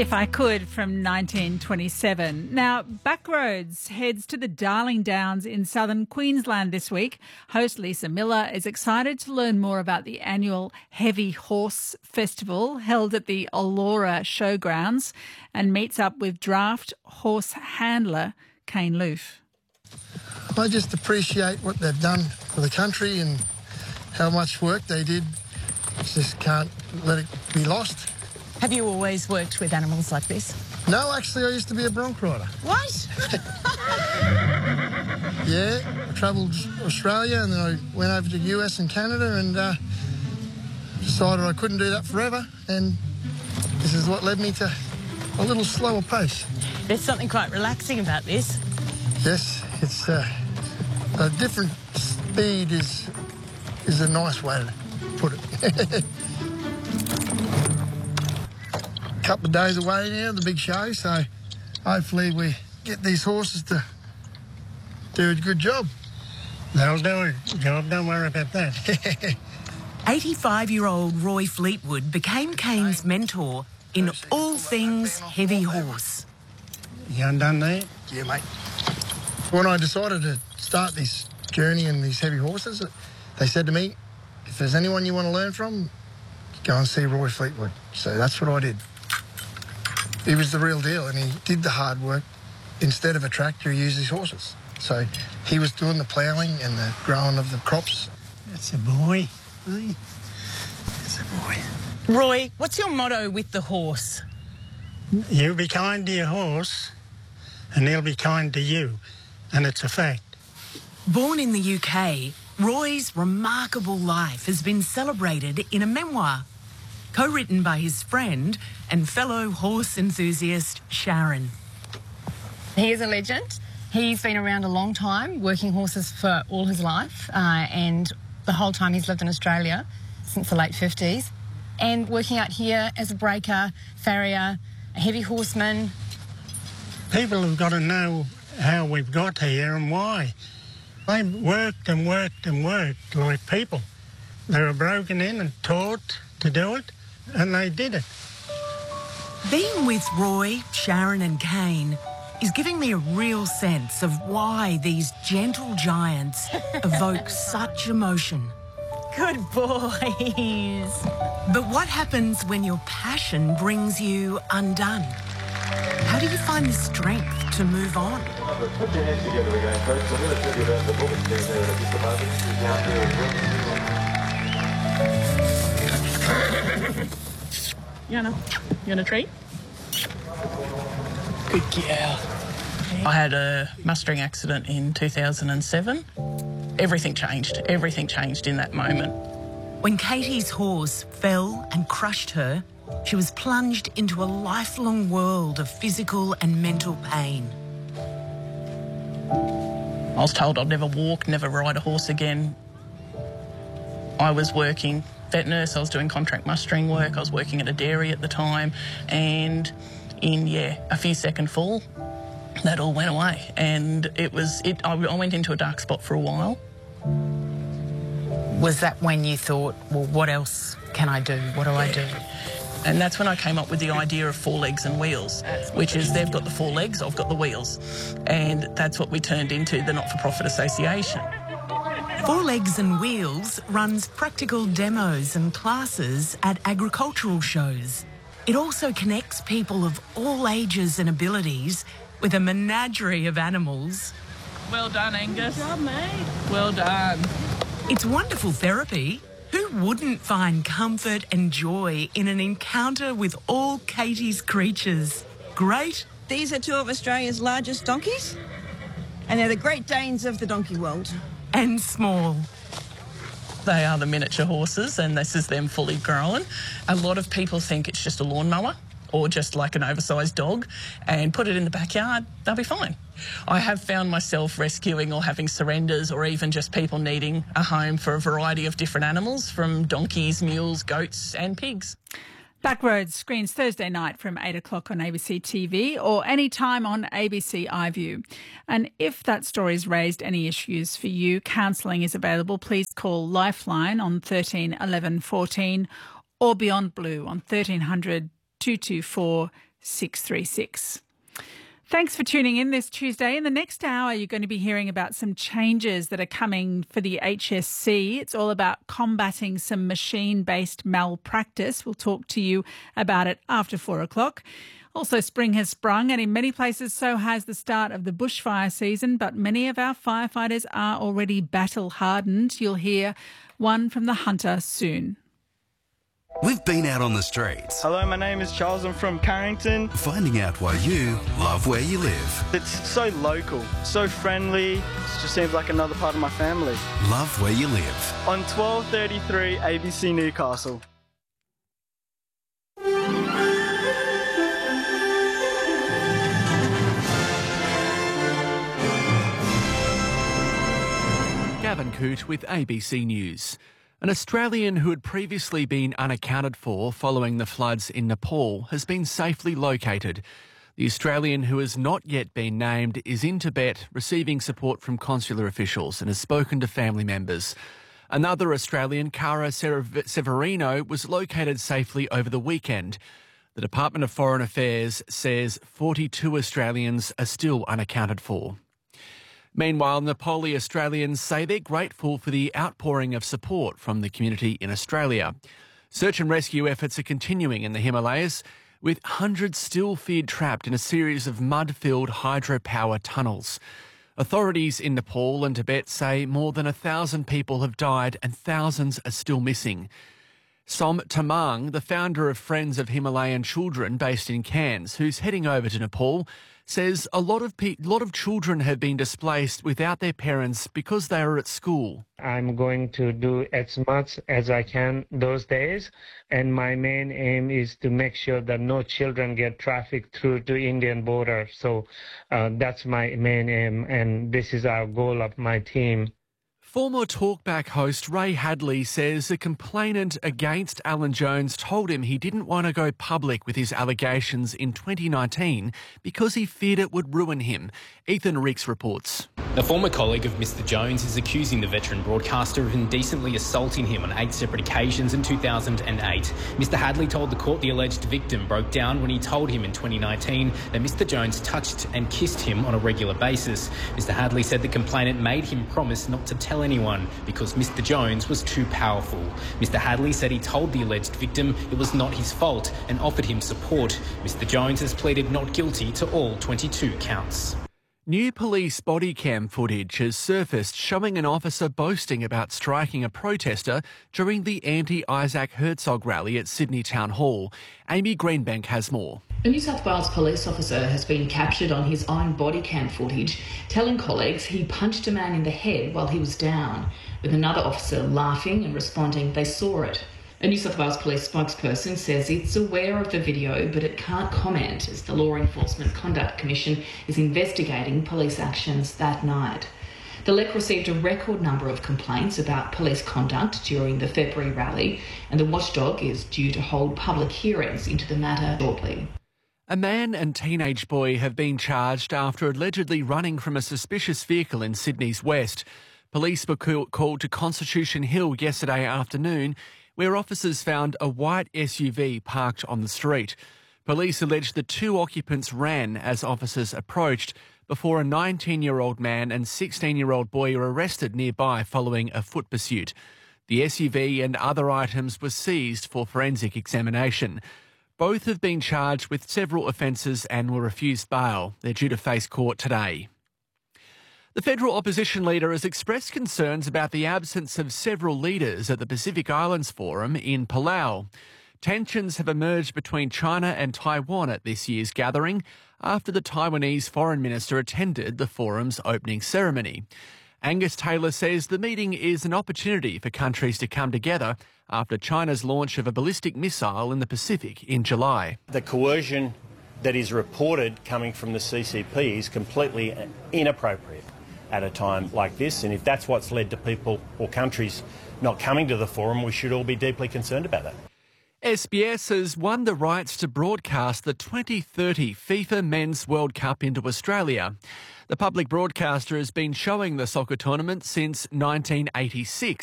If I Could from 1927. Now, Backroads heads to the Darling Downs in southern Queensland this week. Host Lisa Miller is excited to learn more about the annual Heavy Horse Festival held at the Allura Showgrounds and meets up with draft horse handler Kane Loof. I just appreciate what they've done for the country and how much work they did. Just can't let it be lost. Have you always worked with animals like this? No, actually, I used to be a bronc rider. What? Yeah, I travelled Australia and then I went over to the US and Canada and decided I couldn't do that forever, and this is what led me to a little slower pace. There's something quite relaxing about this. Yes, it's a different speed is a nice way to put it. Couple of days away now, the big show, so hopefully we get these horses to do a good job. They'll do a job, don't worry about that. 85-year-old Roy Fleetwood became Kane's mentor in all things heavy horse. You undone there? Yeah, mate. When I decided to start this journey in these heavy horses, they said to me, if there's anyone you want to learn from, go and see Roy Fleetwood. So that's what I did. He was the real deal, and he did the hard work. Instead of a tractor, he used his horses. So he was doing the ploughing and the growing of the crops. That's a boy. Hey? That's a boy. Roy, what's your motto with the horse? You be kind to your horse, and he'll be kind to you. And it's a fact. Born in the UK, Roy's remarkable life has been celebrated in a memoir, co-written by his friend and fellow horse enthusiast Sharon. He is a legend. He's been around a long time, working horses for all his life, and the whole time he's lived in Australia, since the late 50s, and working out here as a breaker, farrier, a heavy horseman. People have got to know how we've got here and why. They worked and worked and worked like people. They were broken in and taught to do it, and they did it. Being with Roy, Sharon and Kane is giving me a real sense of why these gentle giants evoke such emotion. Good boys. But what happens when your passion brings you undone? How do you find the strength to move on? Put your hands together again, folks. I'm going to tell you about the book down there in just a moment. It's down there as well. You want a treat? Good girl. I had a mustering accident in 2007. Everything changed. Everything changed in that moment. When Katie's horse fell and crushed her, she was plunged into a lifelong world of physical and mental pain. I was told I'd never walk, never ride a horse again. I was working vet nurse, I was doing contract mustering work, I was working at a dairy at the time, and in, a few second fall, that all went away. And I went into a dark spot for a while. Was that when you thought, well, what else can I do? What do I do? And that's when I came up with the idea of Four Legs and Wheels, which is they've got the four legs, I've got the wheels. And that's what we turned into, the Not-for-Profit Association. Four Legs and Wheels runs practical demos and classes at agricultural shows. It also connects people of all ages and abilities with a menagerie of animals. Well done, Angus. Good job, mate. Well done. It's wonderful therapy. Who wouldn't find comfort and joy in an encounter with all Katie's creatures? Great. These are two of Australia's largest donkeys, and they're the Great Danes of the donkey world. And small. They are the miniature horses, and this is them fully grown. A lot of people think it's just a lawnmower or just like an oversized dog, and put it in the backyard, they'll be fine. I have found myself rescuing or having surrenders, or even just people needing a home for a variety of different animals, from donkeys, mules, goats and pigs. Backroads screens Thursday night from 8 o'clock on ABC TV or any time on ABC iView. And if that story's raised any issues for you, counselling is available. Please call Lifeline on 13 11 14 or Beyond Blue on 1300 224 636. Thanks for tuning in this Tuesday. In the next hour, you're going to be hearing about some changes that are coming for the HSC. It's all about combating some machine-based malpractice. We'll talk to you about it after 4 o'clock. Also, spring has sprung, and in many places so has the start of the bushfire season, but many of our firefighters are already battle-hardened. You'll hear one from the Hunter soon. We've been out on the streets. Hello, my name is Charles. I'm from Carrington. Finding out why you love where you live. It's so local, so friendly. It just seems like another part of my family. Love where you live. On 1233 ABC Newcastle. Gavin Coote with ABC News. An Australian who had previously been unaccounted for following the floods in Nepal has been safely located. The Australian, who has not yet been named, is in Tibet receiving support from consular officials and has spoken to family members. Another Australian, Cara Severino, was located safely over the weekend. The Department of Foreign Affairs says 42 Australians are still unaccounted for. Meanwhile, Nepali Australians say they're grateful for the outpouring of support from the community in Australia. Search and rescue efforts are continuing in the Himalayas, with hundreds still feared trapped in a series of mud-filled hydropower tunnels. Authorities in Nepal and Tibet say more than 1,000 people have died and thousands are still missing. Som Tamang, the founder of Friends of Himalayan Children based in Cairns, who's heading over to Nepal, says a lot of children have been displaced without their parents because they are at school. I'm going to do as much as I can those days, and my main aim is to make sure that no children get trafficked through to Indian border. So that's my main aim, and this is our goal of my team. Former Talkback host Ray Hadley says a complainant against Alan Jones told him he didn't want to go public with his allegations in 2019 because he feared it would ruin him. Ethan Ricks reports. A former colleague of Mr Jones is accusing the veteran broadcaster of indecently assaulting him on 8 separate occasions in 2008. Mr Hadley told the court the alleged victim broke down when he told him in 2019 that Mr Jones touched and kissed him on a regular basis. Mr Hadley said the complainant made him promise not to tell anyone because Mr Jones was too powerful. Mr Hadley said he told the alleged victim it was not his fault and offered him support. Mr Jones has pleaded not guilty to all 22 counts. New police body cam footage has surfaced showing an officer boasting about striking a protester during the anti-Isaac Herzog rally at Sydney Town Hall. Amy Greenbank has more. A New South Wales police officer has been captured on his own body cam footage, telling colleagues he punched a man in the head while he was down, with another officer laughing and responding they saw it. A New South Wales police spokesperson says it's aware of the video, but it can't comment as the Law Enforcement Conduct Commission is investigating police actions that night. The LEC received a record number of complaints about police conduct during the February rally, and the watchdog is due to hold public hearings into the matter shortly. A man and teenage boy have been charged after allegedly running from a suspicious vehicle in Sydney's west. Police were called to Constitution Hill yesterday afternoon, where officers found a white SUV parked on the street. Police alleged the two occupants ran as officers approached before a 19-year-old man and 16-year-old boy were arrested nearby following a foot pursuit. The SUV and other items were seized for forensic examination. Both have been charged with several offences and were refused bail. They're due to face court today. The federal opposition leader has expressed concerns about the absence of several leaders at the Pacific Islands Forum in Palau. Tensions have emerged between China and Taiwan at this year's gathering after the Taiwanese foreign minister attended the forum's opening ceremony. Angus Taylor says the meeting is an opportunity for countries to come together after China's launch of a ballistic missile in the Pacific in July. The coercion that is reported coming from the CCP is completely inappropriate at a time like this, and if that's what's led to people or countries not coming to the forum, we should all be deeply concerned about that. SBS has won the rights to broadcast the 2030 FIFA Men's World Cup into Australia. The public broadcaster has been showing the soccer tournament since 1986.